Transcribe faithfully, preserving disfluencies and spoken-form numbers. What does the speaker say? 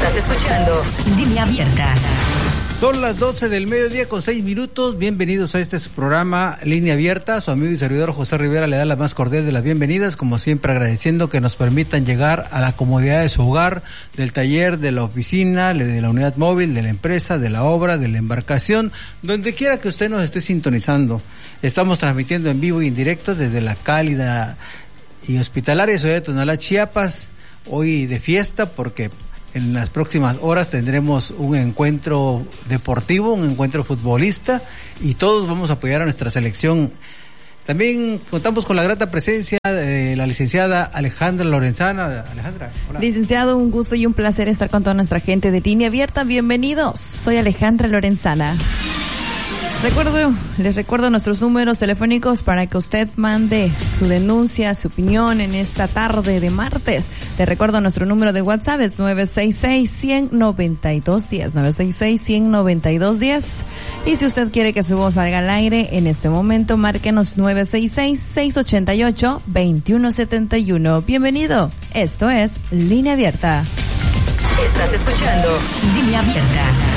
Estás escuchando Línea Abierta. Son las doce del mediodía con seis minutos. Bienvenidos a este su programa Línea Abierta. Su amigo y servidor José Rivera le da la más cordial de las bienvenidas, como siempre agradeciendo que nos permitan llegar a la comodidad de su hogar, del taller, de la oficina, de la unidad móvil, de la empresa, de la obra, de la embarcación, donde quiera que usted nos esté sintonizando. Estamos transmitiendo en vivo y en directo desde la cálida y hospitalaria ciudad de Tonalá, Chiapas, hoy de fiesta porque en las próximas horas tendremos un encuentro deportivo, un encuentro futbolista y todos vamos a apoyar a nuestra selección. También contamos con la grata presencia de la licenciada Alejandra Lorenzana. Alejandra, hola. Licenciado, un gusto y un placer estar con toda nuestra gente de Línea Abierta. Bienvenidos, soy Alejandra Lorenzana. Recuerdo, les recuerdo nuestros números telefónicos para que usted mande su denuncia, su opinión en esta tarde de martes. Les recuerdo nuestro número de WhatsApp es nueve seis seis, uno cero nueve dos uno cero, nueve seis seis, uno cero nueve dos uno cero. Y si usted quiere que su voz salga al aire en este momento, márquenos nueve seis seis, seis ocho ocho, dos uno siete uno. Bienvenido, esto es Línea Abierta. Estás escuchando Línea Abierta.